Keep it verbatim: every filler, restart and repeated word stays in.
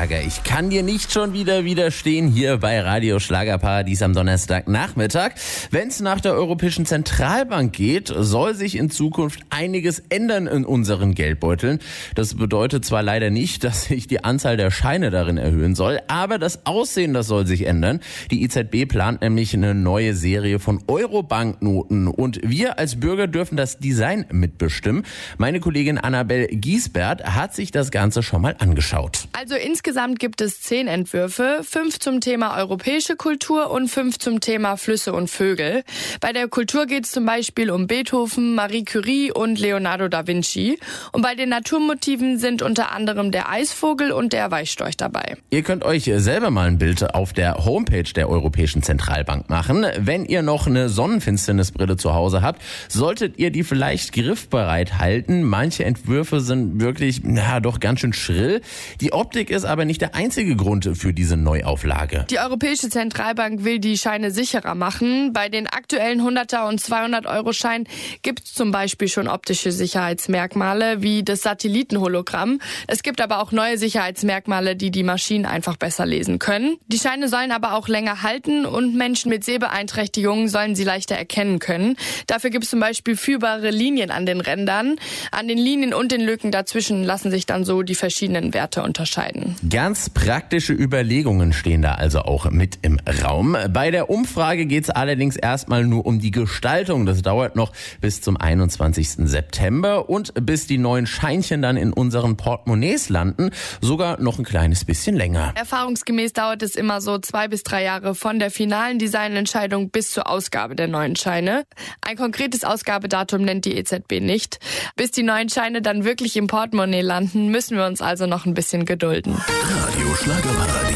Schlager. Ich kann dir nicht schon wieder widerstehen hier bei Radio Schlagerparadies am Donnerstagnachmittag. Wenn es nach der Europäischen Zentralbank geht, soll sich in Zukunft einiges ändern in unseren Geldbeuteln. Das bedeutet zwar leider nicht, dass sich die Anzahl der Scheine darin erhöhen soll, aber das Aussehen, das soll sich ändern. Die E Z B plant nämlich eine neue Serie von Euro-Banknoten und wir als Bürger dürfen das Design mitbestimmen. Meine Kollegin Annabel Giesbert hat sich das Ganze schon mal angeschaut. Also insgesamt gibt es zehn Entwürfe, fünf zum Thema europäische Kultur und fünf zum Thema Flüsse und Vögel. Bei der Kultur geht es zum Beispiel um Beethoven, Marie Curie und Leonardo da Vinci. Und bei den Naturmotiven sind unter anderem der Eisvogel und der Weichstorch dabei. Ihr könnt euch selber mal ein Bild auf der Homepage der Europäischen Zentralbank machen. Wenn ihr noch eine Sonnenfinsternisbrille zu Hause habt, solltet ihr die vielleicht griffbereit halten. Manche Entwürfe sind wirklich, na doch ganz schön schrill. Die Optik ist aber nicht der einzige Grund für diese Neuauflage. Die Europäische Zentralbank will die Scheine sicherer machen. Bei den aktuellen hunderter und zweihundert Euro Scheinen gibt es zum Beispiel schon optische Sicherheitsmerkmale wie das Satellitenhologramm. Es gibt aber auch neue Sicherheitsmerkmale, die die Maschinen einfach besser lesen können. Die Scheine sollen aber auch länger halten und Menschen mit Sehbeeinträchtigungen sollen sie leichter erkennen können. Dafür gibt es zum Beispiel führbare Linien an den Rändern. An den Linien und den Lücken dazwischen lassen sich dann so die verschiedenen Werte unterscheiden. Ganz praktische Überlegungen stehen da also auch mit im Raum. Bei der Umfrage geht es allerdings erstmal nur um die Gestaltung. Das dauert noch bis zum einundzwanzigsten September und bis die neuen Scheinchen dann in unseren Portemonnaies landen, sogar noch ein kleines bisschen länger. Erfahrungsgemäß dauert es immer so zwei bis drei Jahre von der finalen Designentscheidung bis zur Ausgabe der neuen Scheine. Ein konkretes Ausgabedatum nennt die E Z B nicht. Bis die neuen Scheine dann wirklich im Portemonnaie landen, müssen wir uns also noch ein bisschen gedulden. Radio Schlagerparadies.